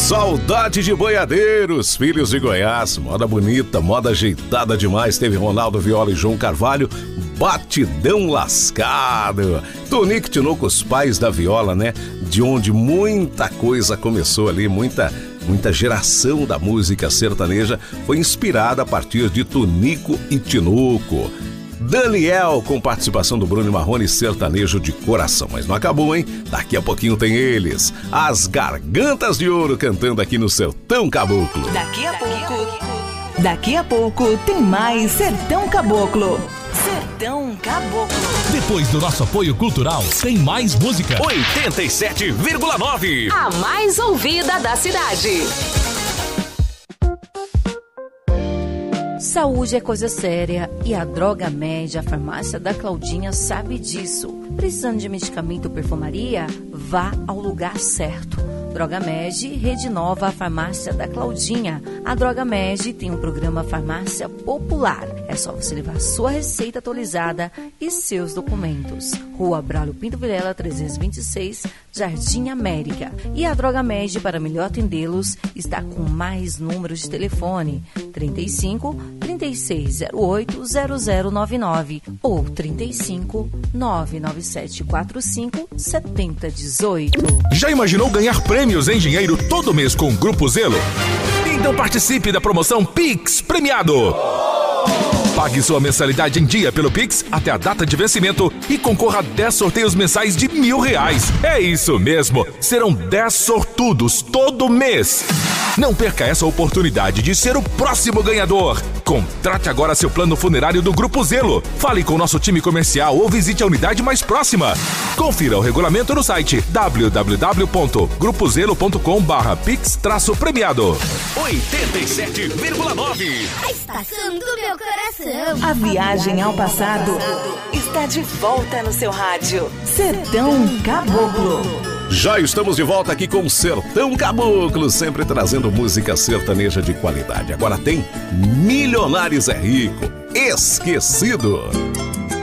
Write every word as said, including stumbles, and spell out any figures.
Saudade de boiadeiros, filhos de Goiás, moda bonita, moda ajeitada demais. Teve Ronaldo Viola e João Carvalho, batidão lascado. Tonico e Tinoco, os pais da viola, né? De onde muita coisa começou ali, muita, muita geração da música sertaneja foi inspirada a partir de Tonico e Tinoco. Daniel, com participação do Bruno Marrone, sertanejo de coração. Mas não acabou, hein? Daqui a pouquinho tem eles, as Gargantas de Ouro, cantando aqui no Sertão Caboclo. Daqui a pouco, daqui a pouco tem mais Sertão Caboclo. Sertão Caboclo. Depois do nosso apoio cultural, tem mais música. oitenta e sete vírgula nove. A mais ouvida da cidade. Saúde é coisa séria e a Droga Med, a farmácia da Claudinha, sabe disso. Precisando de medicamento ou perfumaria? Vá ao lugar certo. Droga Med, Rede Nova, a farmácia da Claudinha. A Droga Med tem um programa Farmácia Popular. É só você levar sua receita atualizada e seus documentos. Rua Braulio Pinto Vilela, trezentos e vinte e seis, Jardim América. E a Droga Med, para melhor atendê-los, está com mais números de telefone: trinta e cinco, trinta e seis zero oito, zero zero nove nove ou trinta e cinco, nove nove sete quatro cinco, sete zero um oito. Já imaginou ganhar prêmios em dinheiro todo mês com o Grupo Zelo? Então participe da promoção Pix Premiado. Pague sua mensalidade em dia pelo Pix até a data de vencimento e concorra a dez sorteios mensais de mil reais. É isso mesmo, serão dez sortudos todo mês. Não perca essa oportunidade de ser o próximo ganhador. Contrate agora seu plano funerário do Grupo Zelo. Fale com o nosso time comercial ou visite a unidade mais próxima. Confira o regulamento no site w w w ponto grupo zelo ponto com barra pix premiado. oitenta e sete vírgula nove. A estação do meu coração. A viagem ao passado está de volta no seu rádio. Sertão Caboclo. Já estamos de volta aqui com Sertão Caboclo, sempre trazendo música sertaneja de qualidade. Agora tem Milionários é Rico, Esquecido.